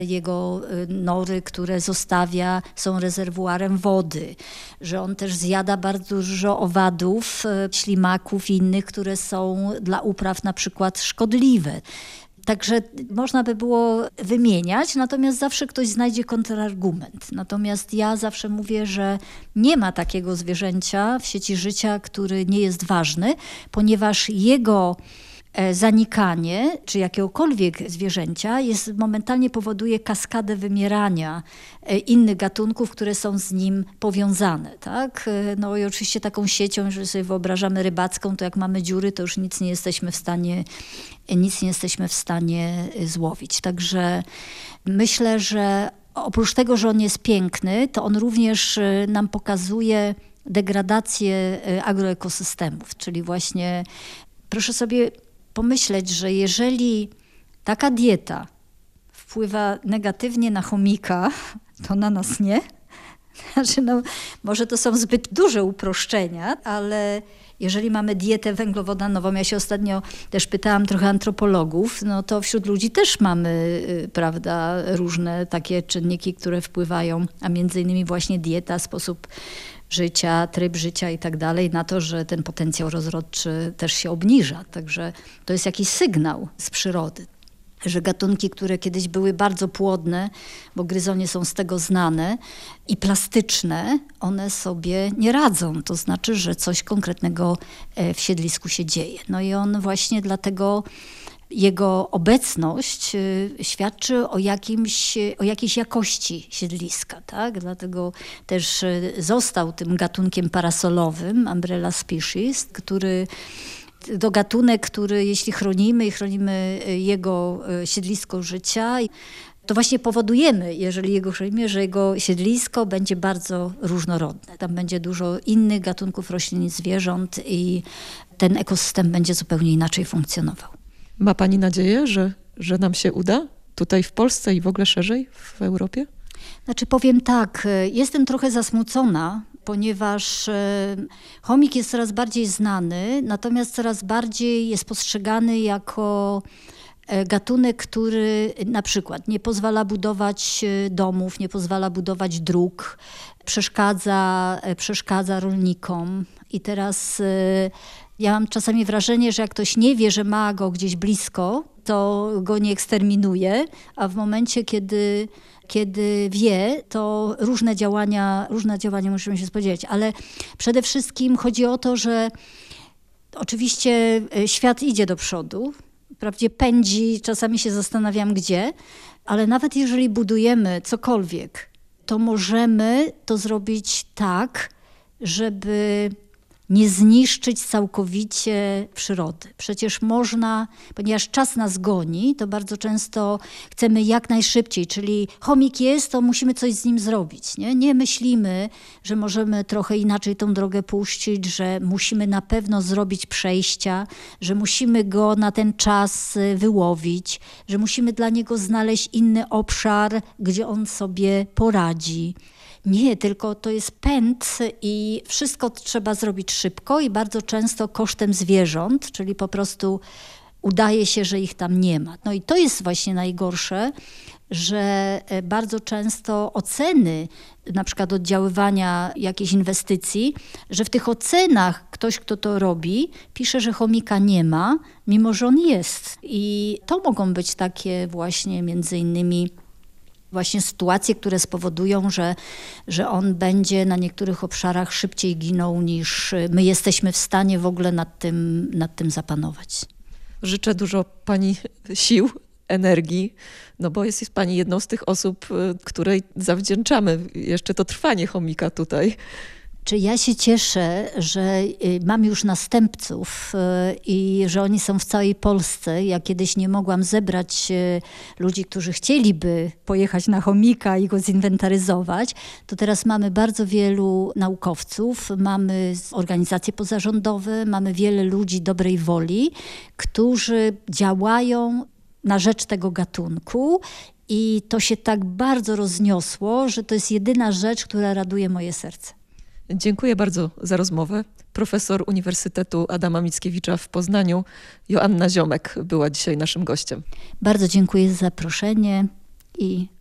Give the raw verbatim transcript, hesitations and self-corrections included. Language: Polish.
Jego nory, które zostawia, są rezerwuarem wody, że on też zjada bardzo dużo owadów, ślimaków i innych, które są dla upraw na przykład szkodliwe. Także można by było wymieniać, natomiast zawsze ktoś znajdzie kontrargument. Natomiast ja zawsze mówię, że nie ma takiego zwierzęcia w sieci życia, który nie jest ważny, ponieważ jego zanikanie, czy jakiegokolwiek zwierzęcia jest, momentalnie powoduje kaskadę wymierania innych gatunków, które są z nim powiązane. Tak? No i oczywiście taką siecią, jeżeli sobie wyobrażamy rybacką, to jak mamy dziury, to już nic nie jesteśmy w stanie, nic nie jesteśmy w stanie złowić. Także myślę, że oprócz tego, że on jest piękny, to on również nam pokazuje degradację agroekosystemów, czyli właśnie proszę sobie pomyśleć, że jeżeli taka dieta wpływa negatywnie na chomika, to na nas nie. Znaczy, no, może to są zbyt duże uproszczenia, ale jeżeli mamy dietę węglowodanową, ja się ostatnio też pytałam trochę antropologów, no to wśród ludzi też mamy, prawda, różne takie czynniki, które wpływają, a między innymi właśnie dieta, sposób życia, tryb życia i tak dalej, na to, że ten potencjał rozrodczy też się obniża. Także to jest jakiś sygnał z przyrody, że gatunki, które kiedyś były bardzo płodne, bo gryzonie są z tego znane, i plastyczne, one sobie nie radzą. To znaczy, że coś konkretnego w siedlisku się dzieje. No i on właśnie dlatego, jego obecność świadczy o, jakimś, o jakiejś jakości siedliska. Tak? Dlatego też został tym gatunkiem parasolowym, umbrella species, który to gatunek, który jeśli chronimy i chronimy jego siedlisko życia, to właśnie powodujemy, jeżeli jego chronimy, że jego siedlisko będzie bardzo różnorodne. Tam będzie dużo innych gatunków roślin i zwierząt i ten ekosystem będzie zupełnie inaczej funkcjonował. Ma pani nadzieję, że, że nam się uda tutaj w Polsce i w ogóle szerzej w Europie? Znaczy powiem tak, jestem trochę zasmucona, ponieważ chomik jest coraz bardziej znany, natomiast coraz bardziej jest postrzegany jako gatunek, który na przykład nie pozwala budować domów, nie pozwala budować dróg, przeszkadza, przeszkadza rolnikom. I teraz ja mam czasami wrażenie, że jak ktoś nie wie, że ma go gdzieś blisko, to go nie eksterminuje, a w momencie, kiedy, kiedy wie, to różne działania, różne działania musimy się spodziewać. Ale przede wszystkim chodzi o to, że oczywiście świat idzie do przodu, wprawdzie pędzi, czasami się zastanawiam gdzie, ale nawet jeżeli budujemy cokolwiek, to możemy to zrobić tak, żeby nie zniszczyć całkowicie przyrody. Przecież można, ponieważ czas nas goni, to bardzo często chcemy jak najszybciej, czyli chomik jest, to musimy coś z nim zrobić. Nie, nie myślimy, że możemy trochę inaczej tą drogę puścić, że musimy na pewno zrobić przejścia, że musimy go na ten czas wyłowić, że musimy dla niego znaleźć inny obszar, gdzie on sobie poradzi. Nie, tylko to jest pęd i wszystko trzeba zrobić szybko i bardzo często kosztem zwierząt, czyli po prostu udaje się, że ich tam nie ma. No i to jest właśnie najgorsze, że bardzo często oceny, na przykład oddziaływania jakiejś inwestycji, że w tych ocenach ktoś, kto to robi, pisze, że chomika nie ma, mimo że on jest. I to mogą być takie właśnie między innymi właśnie sytuacje, które spowodują, że, że on będzie na niektórych obszarach szybciej ginął niż my jesteśmy w stanie w ogóle nad tym, nad tym zapanować. Życzę dużo pani sił, energii, no bo jest, jest pani jedną z tych osób, której zawdzięczamy jeszcze to trwanie chomika tutaj. Czy ja się cieszę, że mam już następców i że oni są w całej Polsce. Ja kiedyś nie mogłam zebrać ludzi, którzy chcieliby pojechać na chomika i go zinwentaryzować. To teraz mamy bardzo wielu naukowców, mamy organizacje pozarządowe, mamy wiele ludzi dobrej woli, którzy działają na rzecz tego gatunku. I to się tak bardzo rozniosło, że to jest jedyna rzecz, która raduje moje serce. Dziękuję bardzo za rozmowę. Profesor Uniwersytetu Adama Mickiewicza w Poznaniu, Joanna Ziomek była dzisiaj naszym gościem. Bardzo dziękuję za zaproszenie i